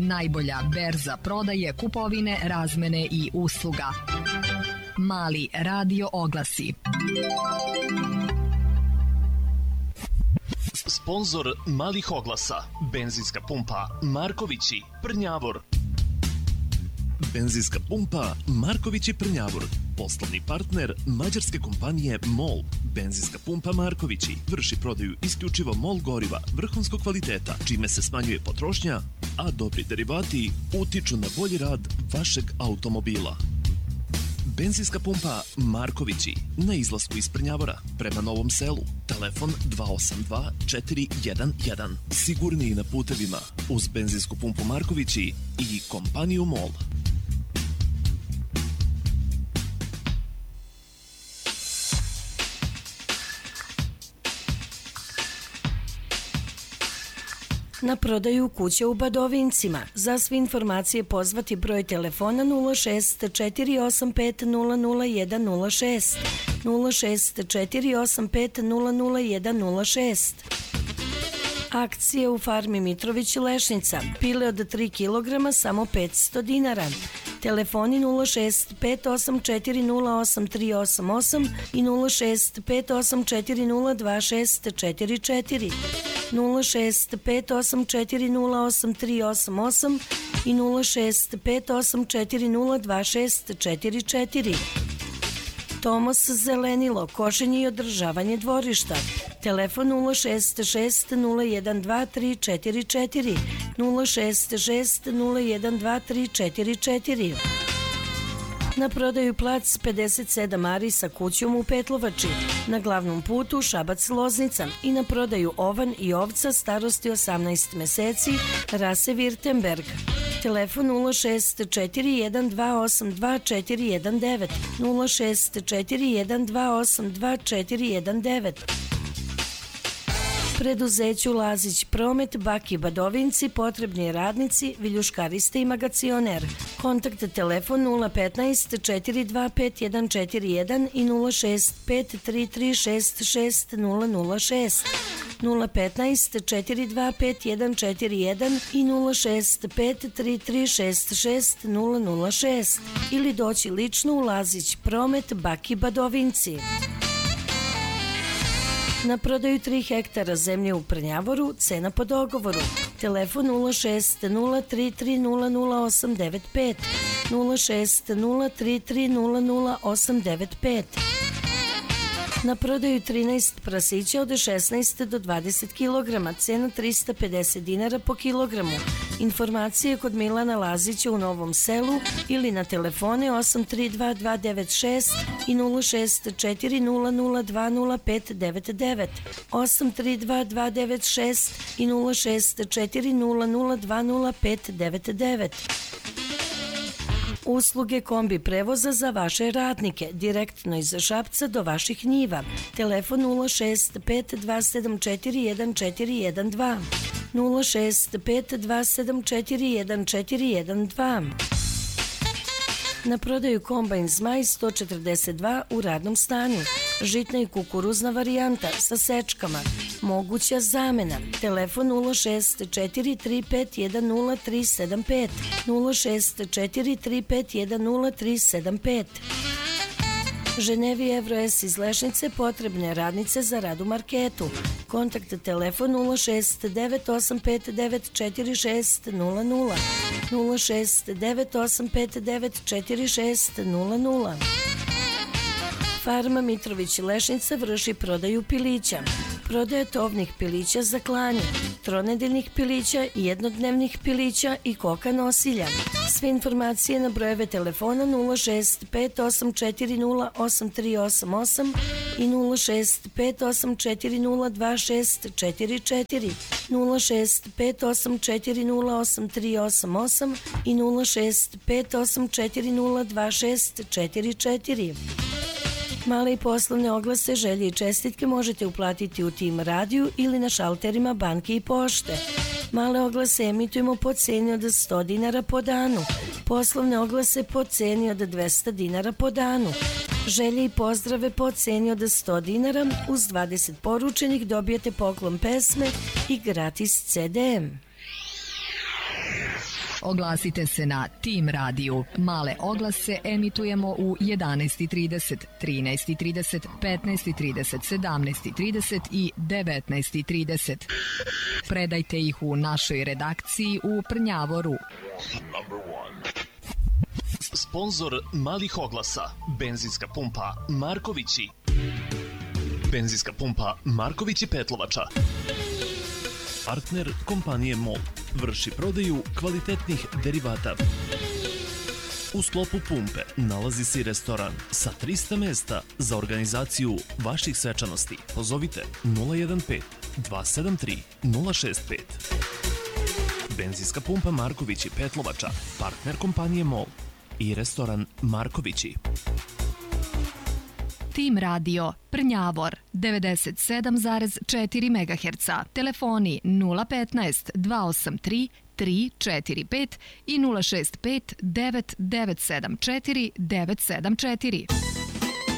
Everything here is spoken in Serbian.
najbolja berza prodaje, kupovine, razmene i usluga. Mali radio oglasi. Sponzor malih oglasa, benzinska pumpa Markovići, Prnjavor. Benzinska pumpa Markovići, Prnjavor. Poslovni partner mađarske kompanije MOL. Benzinska pumpa Markovići vrši prodaju isključivo MOL goriva vrhunskog kvaliteta, čime se smanjuje potrošnja, a dobri derivati utiču na bolji rad vašeg automobila. Benzinska pumpa Markovići na izlasku iz Prnjavora prema Novom Selu. Telefon 282 411. Sigurniji na putevima uz benzinsku pumpu Markovići i kompaniju MOL. Na prodaju kuće u Badovincima. Za sve informacije pozvati broj telefona 06 485 00106 06 485 00106. Akcije u farmi Mitrović Lešnica. Pile od 3 kg samo 500 dinara. Telefoni 06 584 08388 i 06 584 02644. 06 584 08388 i 06 584 02644. Tomos Zelenilo, košenje i održavanje dvorišta. Telefon 066 012 344 066 012 344. Na prodaju plac 57 ari sa kućom u Petlovači, na glavnom putu Šabac-Loznica i na prodaju ovan i ovca starosti 18 meseci, rase Virtemberg. Telefon 06 412 82419 06 412 82419. Preduzeću Lazić Promet, Baki Badovinci, potrebni radnici, viljuškariste i magacioner. Kontakt telefon 015 425 141 i 065 336 6006. 015 425 141 i 065 336 6006 ili doći lično u Lazić Promet, Baki Badovinci. Na prodaju 3 hektara zemlje u Prnjavoru, cena po dogovoru. Telefon 06 033 00895 06 033 00895. Na prodaju 13 prasića od 16 do 20 kg, cena 350 dinara po kilogramu. Informacije kod Milana Lazića u Novom Selu ili na telefone 832 296 i 064 002 0599, 832 296 i 064 002 0599. Usluge kombi prevoza za vaše radnike, direktno iz Šapca do vaših njiva. Telefon 06 5274 1412 06 5274 1412. Na prodaju kombajn Zmaj 142 u radnom stanju. Žitna i kukuruzna varijanta sa sečkama. Moguća zamena. Telefon 06 435 10375 06 435 10375. Ženevi Evro S iz Lešnice, potrebne radnice za rad u marketu. Kontakt telefon 06 9859 4600 06 9859 4600. Farma Mitrović Lešnica vrši prodaju pilića. Prodaje tovnih pilića za klanje, tronedeljnih pilića, jednodnevnih pilića i koka nosilja. Sve informacije na brojeve telefona 06 584 08388 i 06 584 02644, 06 584 08388 i 06 584 02644. Male i poslovne oglase, želje i čestitke možete uplatiti u Tim radiju ili na šalterima banke i pošte. Male oglase emitujemo po ceni od 100 dinara po danu. Poslovne oglase po ceni od 200 dinara po danu. Želje i pozdrave po ceni od 100 dinara. Uz 20 poručenih dobijete poklon pesme i gratis CD. Oglasite se na Tim radiju. Male oglase emitujemo u 11:30, 13:30, 15:30, 17:30 i 19:30. Predajte ih u našoj redakciji u Prnjavoru. Sponzor malih oglasa, benzinska pumpa Markovići. Benzinska pumpa Markovići Petlovača. Partner kompanije MOL. Vrši prodaju kvalitetnih derivata. U sklopu pumpe nalazi se i restoran sa 300 mesta za organizaciju vaših svečanosti. Pozovite 015 273 065. Benzinska pumpa Markovići Petlovača, partner kompanije MOL i restoran Markovići. Tim radio Prnjavor 97,4 MHz. Telefoni 015 283 345 i 065 9974 974.